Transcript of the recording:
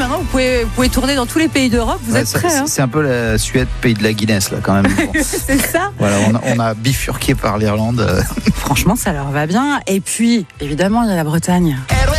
maintenant, vous pouvez tourner dans tous les pays d'Europe. Vous êtes prêts, hein? C'est un peu la Suède, pays de la Guinness, là, quand même. Bon. C'est ça. Voilà, on a bifurqué par l'Irlande. Franchement, ça leur va bien. Et puis, évidemment, il y a la Bretagne. Héroe